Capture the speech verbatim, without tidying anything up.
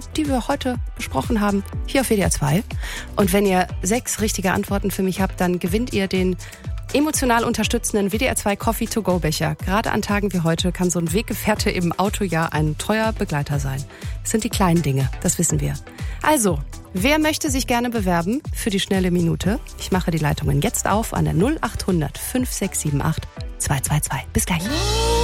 die wir heute besprochen haben, hier auf W D R zwei. Und wenn ihr sechs richtige Antworten für mich habt, dann gewinnt ihr den emotional unterstützenden W D R zwei Coffee to go Becher. Gerade an Tagen wie heute kann so ein Weggefährte im Auto ja ein treuer Begleiter sein. Es sind die kleinen Dinge, das wissen wir. Also, wer möchte sich gerne bewerben für die schnelle Minute? Ich mache die Leitungen jetzt auf an der null acht hundert fünf sechs sieben acht zwei zwei zwei. Bis gleich.